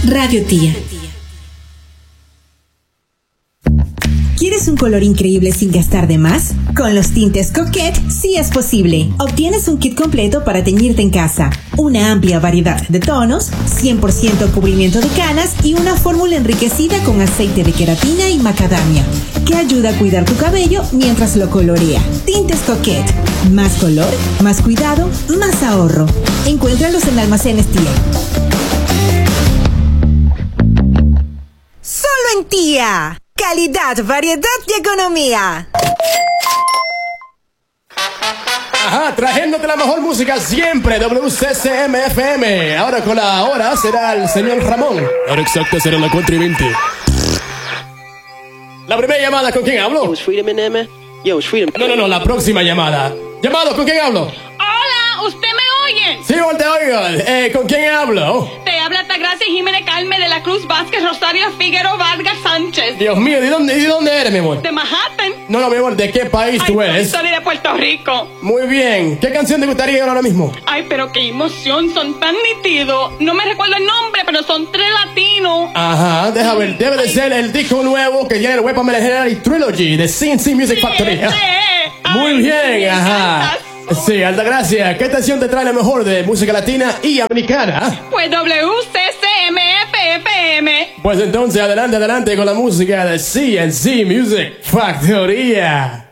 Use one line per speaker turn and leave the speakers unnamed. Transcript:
Radio Tía. ¿Quieres un color increíble sin gastar de más? Con los tintes Coquette sí es posible. Obtienes un kit completo para teñirte en casa, una amplia variedad de tonos, 100% cubrimiento de canas y una fórmula enriquecida con aceite de queratina y macadamia, que ayuda a cuidar tu cabello mientras lo colorea. Tintes Coquette. Más color, más cuidado, más ahorro. Encuéntralos en almacenes Tía. Solo en Tía. Calidad, variedad y economía.
Ajá, trayéndote la mejor música siempre, WCCM-FM. Ahora con la hora será el señor Ramón. Ahora exacta será la 4:20. La primera llamada, ¿con quién hablo? No, la próxima llamada. Llamado, ¿con quién hablo?
Hola, ¿usted me oye?
Sí, te oigo. ¿Con quién hablo?
Te habla Altagracia Jiménez Calme de la Cruz Vázquez Rosario Figueroa Vargas Sánchez.
Dios mío, ¿de dónde eres, mi amor?
De Manhattan.
No, mi amor, ¿de qué país tú eres?
Soy de Puerto Rico.
Muy bien. ¿Qué canción te gustaría ahora mismo?
Ay, pero qué emoción, son tan nítidos. No me recuerdo el nombre, pero son 3 latinos.
Ajá, déjame ver. Debe de ser el disco nuevo que tiene el Weapon Legendary Trilogy de CNC Music Factory. Muy bien, ajá. Sí, Altagracia, ¿qué estación te trae la mejor de música latina y americana?
Pues WCCM-FM.
Pues entonces, adelante con la música de CNC Music Factoría.